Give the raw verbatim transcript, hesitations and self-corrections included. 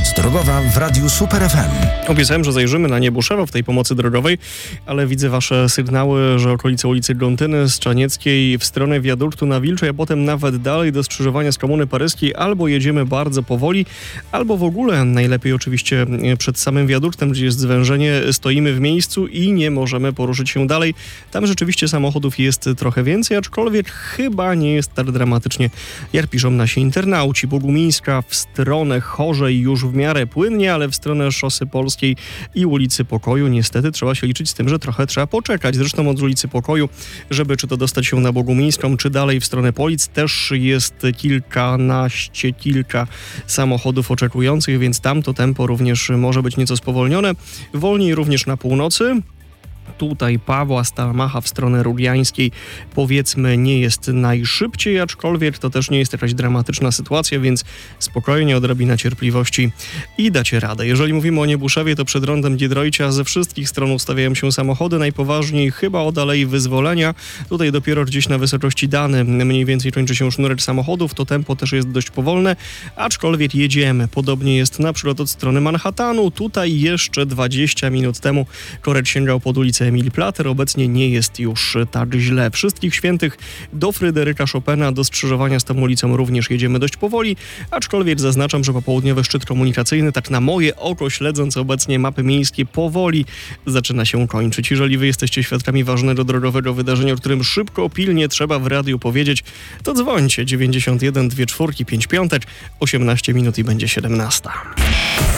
Pomoc drogowa w Radiu Super F M. Obiecałem, że zajrzymy na Niebuszewo w tej pomocy drogowej, ale widzę wasze sygnały, że okolice ulicy Gontyny, Strzanieckiej w stronę wiaduktu na Wilczej, a potem nawet dalej do skrzyżowania z Komuny Paryskiej albo jedziemy bardzo powoli, albo w ogóle najlepiej oczywiście przed samym wiaduktem, gdzie jest zwężenie, stoimy w miejscu i nie możemy poruszyć się dalej. Tam rzeczywiście samochodów jest trochę więcej, aczkolwiek chyba nie jest tak dramatycznie, jak piszą nasi internauci. Bogumińska w stronę Chorzej już w miarę płynnie, ale w stronę Szosy Polskiej i ulicy Pokoju niestety trzeba się liczyć z tym, że trochę trzeba poczekać. Zresztą od ulicy Pokoju, żeby czy to dostać się na Bogumińską, czy dalej w stronę Polic, też jest kilkanaście, kilka samochodów oczekujących, więc tam to tempo również może być nieco spowolnione. Wolniej również na północy. Tutaj Pawła Stalmacha w stronę Rudiańskiej powiedzmy nie jest najszybciej, aczkolwiek to też nie jest jakaś dramatyczna sytuacja, więc spokojnie, odrobina cierpliwości i dacie radę. Jeżeli mówimy o Niebuszewie, to przed rondem Giedroycia ze wszystkich stron ustawiają się samochody, najpoważniej chyba od Alei Wyzwolenia. Tutaj dopiero gdzieś na wysokości Dany mniej więcej kończy się sznurek samochodów, to tempo też jest dość powolne, aczkolwiek jedziemy. Podobnie jest na przykład od strony Manhattanu. Tutaj jeszcze dwadzieścia minut temu korek sięgał pod ulicę Emil Plater, obecnie nie jest już tak źle. Wszystkich Świętych do Fryderyka Chopina, do skrzyżowania z tą ulicą również jedziemy dość powoli, aczkolwiek zaznaczam, że popołudniowy szczyt komunikacyjny, tak na moje oko, śledząc obecnie mapy miejskie, powoli zaczyna się kończyć. Jeżeli wy jesteście świadkami ważnego drogowego wydarzenia, o którym szybko, pilnie trzeba w radiu powiedzieć, to dzwońcie dziewięćdziesiąt jeden, dwie czwórki, pięć piątek, osiemnaście minut i będzie siedemnasta.